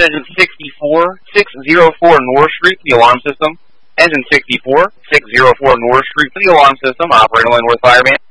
engine 64, 604 North Street for the alarm system. Engine 64, 604 North Street for the alarm system. Operator North Fireman.